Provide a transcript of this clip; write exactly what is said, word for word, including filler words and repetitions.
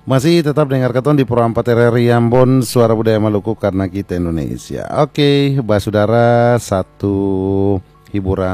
Masih tetap dengar keton di Pro empat R R I Ambon, Suara Budaya Maluku karena kita Indonesia. Oke, Mbak Saudara, satu hiburan